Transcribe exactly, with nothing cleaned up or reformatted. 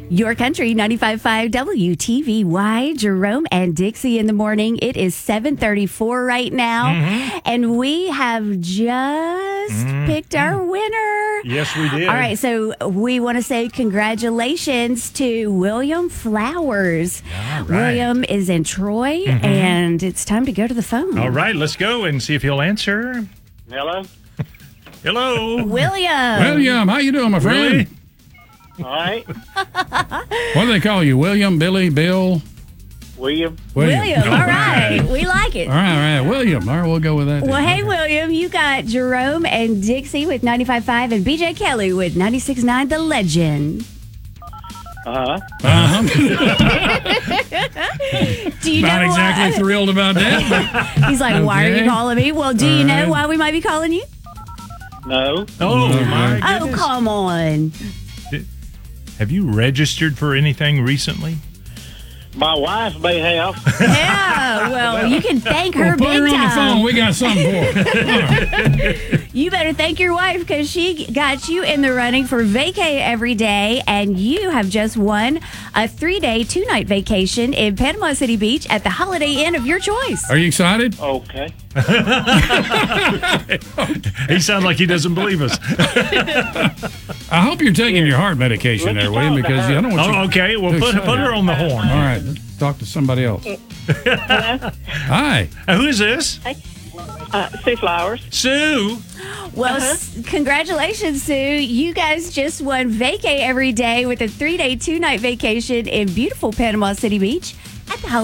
Your country, ninety-five point five W T V Y, Jerome and Dixie in the morning. It is seven thirty-four right now, mm-hmm. and we have just mm-hmm. picked our winner. Yes, we did. All right, so we want to say congratulations to William Flowers. All right. William is in Troy, mm-hmm. and it's time to go to the phone. All right, let's go and see if he'll answer. Hello? Hello. William. William, how you doing, my friend? Really? All right. What do they call you? William, Billy, Bill? William. William. William. All, all right. right. We like it. All right, all right. William. All right, we'll go with that. Well, hey, William, you got Jerome and Dixie with ninety-five point five and B J Kelly with ninety-six point nine The Legend. Uh-huh. Uh-huh. Do you Not know exactly why? thrilled about that. He's like, why are you Okay. calling me? Well, do All you know right. why we might be calling you? No. Oh, my Oh, goodness. come on. Have you registered for anything recently? My wife may have. Yeah, well, you can thank her Well, put big her on the phone. time. We got something for her. You better thank your wife because she got you in the running for vacay every day, and you have just won a three-day, two-night vacation in Panama City Beach at the Holiday Inn of your choice. Are you excited? Okay. He sounds like he doesn't believe us. I hope you're taking your heart medication Let's there, William, talk to because her. I don't want you Oh, okay. Well, too put, excited. put her on the horn. All right, let's talk to somebody else. Hi. Uh, who is this? Uh, Sue Flowers. Sue. Well, s- congratulations, Sue. You guys just won vacay every day with a three-day, two-night vacation in beautiful Panama City Beach at the Holiday